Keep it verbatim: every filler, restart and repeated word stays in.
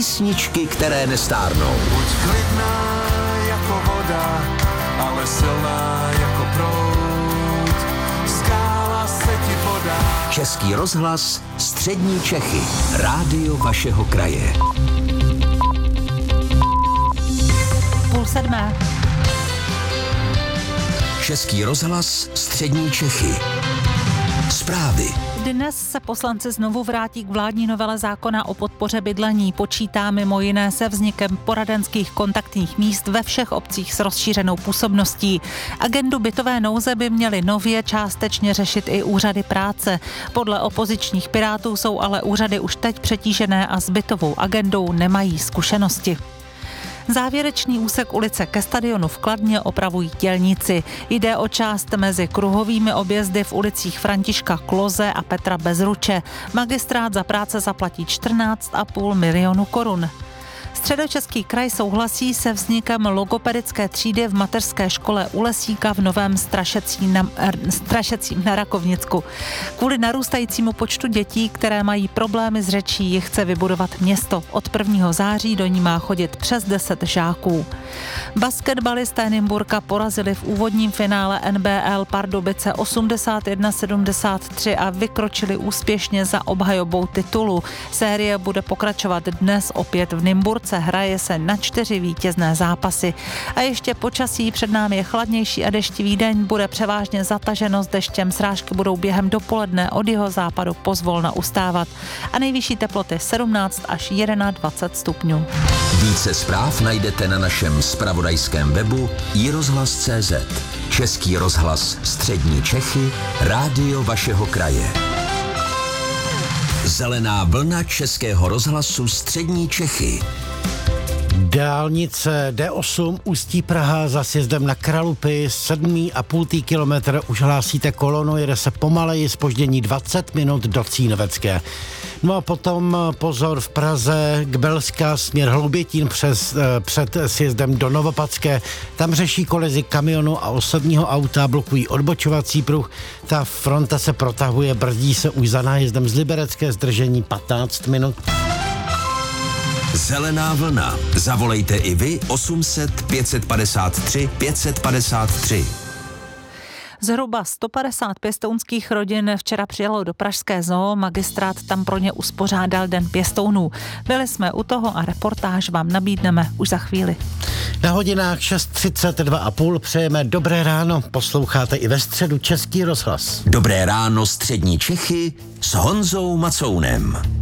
Písničky, které nestárnou. Buď klidná jako voda, ale silná jako proud. Skála se ti podá. Český rozhlas, střední Čechy. Rádio vašeho kraje. Půl sedmé. Český rozhlas, střední Čechy. Zprávy. Dnes se poslanci znovu vrátí k vládní novele zákona o podpoře bydlení. Počítá mimo jiné se vznikem poradenských kontaktních míst ve všech obcích s rozšířenou působností. Agendu bytové nouze by měly nově částečně řešit i úřady práce. Podle opozičních Pirátů jsou ale úřady už teď přetížené a s bytovou agendou nemají zkušenosti. Závěrečný úsek ulice ke stadionu v Kladně opravují dělníci. Jde o část mezi kruhovými objezdy v ulicích Františka Kloze a Petra Bezruče. Magistrát za práce zaplatí čtrnáct a půl milionu korun. Středočeský kraj souhlasí se vznikem logopedické třídy v mateřské škole u Lesíka v Novém Strašecím na, Strašecím na Rakovnicku. Kvůli narůstajícímu počtu dětí, které mají problémy s řečí, ji chce vybudovat město. Od prvního září do ní má chodit přes deset žáků. Basketbalisté Nymburka porazili v úvodním finále N B L Pardubice osmdesát jedna sedmdesát tři a vykročili úspěšně za obhajobou titulu. Série bude pokračovat dnes opět v Nymburce. Hraje se na čtyři vítězné zápasy. A ještě počasí, před námi je chladnější a deštivý den, bude převážně zataženo s deštěm, srážky budou během dopoledne od jihozápadu pozvolna ustávat. A nejvyšší teploty sedmnáct až dvacet jedna stupňů. Více zpráv najdete na našem zpravodajském webu i rozhlas tečka cé zet. Český rozhlas, střední Čechy, rádio vašeho kraje. Zelená vlna Českého rozhlasu, střední Čechy. Dálnice D osm Ústí Praha za sjezdem na Kralupy, sedm a půl kilometr, už hlásíte kolonu, jede se pomaleji, zpoždění dvacet minut do Cínovecké. No a potom pozor v Praze k Belska, směr Hloubětín přes, před sjezdem do Novopadské. Tam řeší kolizi kamionu a osobního auta, blokují odbočovací pruh. Ta fronta se protahuje, brzdí se už za nájezdem z Liberecké, zdržení patnáct minut. Zelená vlna. Zavolejte i vy osm set pět padesát tři pět padesát tři. Zhruba sto padesát pěstounských rodin včera přijelo do pražské zoo, magistrát tam pro ně uspořádal Den pěstounů. Byli jsme u toho a reportáž vám nabídneme už za chvíli. Na hodinách šest třicet dva a půl přejeme dobré ráno, posloucháte i ve středu Český rozhlas. Dobré ráno, střední Čechy s Honzou Macounem.